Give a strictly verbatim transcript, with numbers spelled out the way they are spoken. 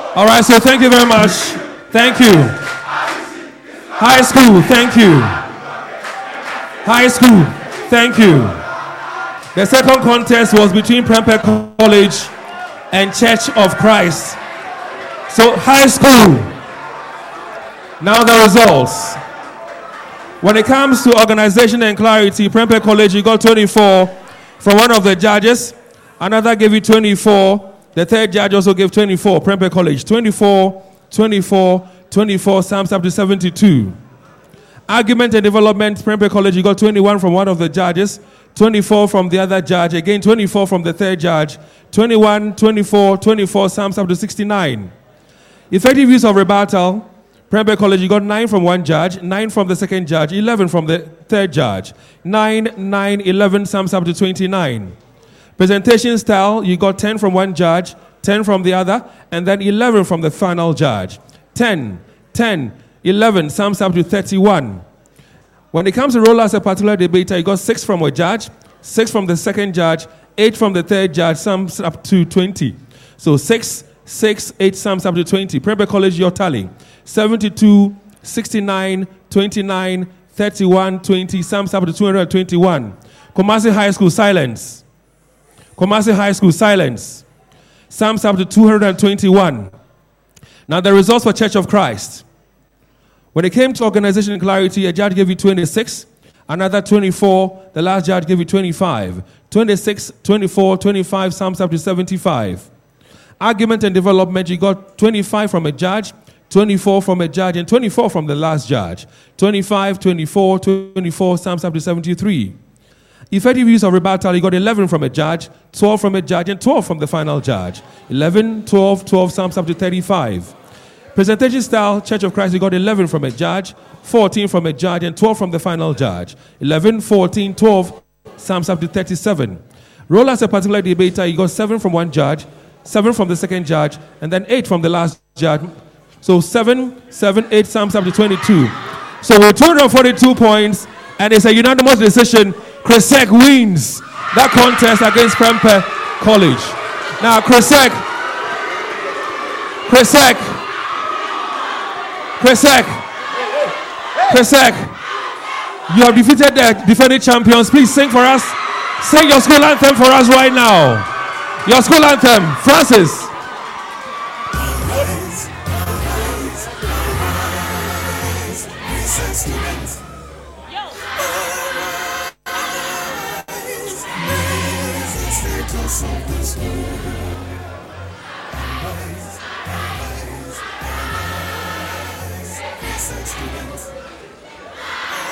All right, so thank you very much. Thank you. High school, thank you. High school, thank you. The second contest was between Prempeh College and Church of Christ. So high school. Now the results. When it comes to organization and clarity, Prempeh College, you got twenty-four from one of the judges. Another gave you twenty-four. The third judge also gave twenty-four. Prempeh College, twenty-four, twenty-four, twenty-four, sums up to seventy-two. Argument and development, Prempeh College, you got twenty-one from one of the judges, twenty-four from the other judge, again twenty-four from the third judge, twenty-one, twenty-four, twenty-four, sums up to sixty-nine. Effective use of rebuttal, Prempeh College, you got nine from one judge, nine from the second judge, eleven from the third judge. nine, nine, eleven sums up to twenty-nine. Presentation style, you got ten from one judge, ten from the other, and then eleven from the final judge. ten, ten, eleven sums up to thirty-one. When it comes to role as a particular debater, you got six from a judge, six from the second judge, eight from the third judge, sums up to twenty. So six, six, eight sums up to twenty. Prempeh College, your tally. seventy-two, sixty-nine, twenty-nine, thirty-one, twenty, sums up to two hundred twenty-one. Kumasi High School, silence. Kumasi High School, silence. Sums up to two hundred twenty-one. Now the results for Church of Christ. When it came to organization and clarity, a judge gave you twenty-six, another twenty-four, the last judge gave you twenty-five. twenty-six, twenty-four, twenty-five, sums up to seventy-five. Argument and development, you got twenty-five from a judge, twenty-four from a judge, and twenty-four from the last judge. twenty-five, twenty-four, twenty-four, sums up to seventy-three. Effective use of rebuttal, you got eleven from a judge, twelve from a judge, and twelve from the final judge. eleven, twelve, twelve, sums up to thirty-five. Presentation style, Church of Christ, you got eleven from a judge, fourteen from a judge, and twelve from the final judge. eleven, fourteen, twelve, sums up to thirty-seven. Role as a particular debater, you got seven from one judge, seven from the second judge, and then eight from the last judge. So seven, seven, eight sums up to twenty-two. So with two hundred forty-two points, and it's a unanimous decision, Cresec wins that contest against Prempeh College. Now, Cresec, Cresec, Cresec, Cresec, you have defeated the defending champions. Please sing for us. Sing your school anthem for us right now. Your school anthem, Francis.